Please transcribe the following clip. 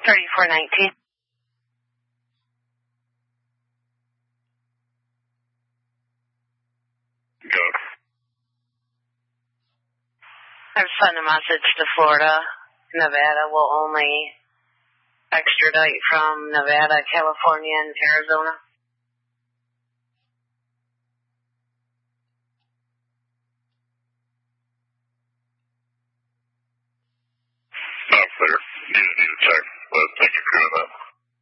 3419. Go. I've sent a message to Florida. Nevada will only extradite from Nevada, California, and Arizona.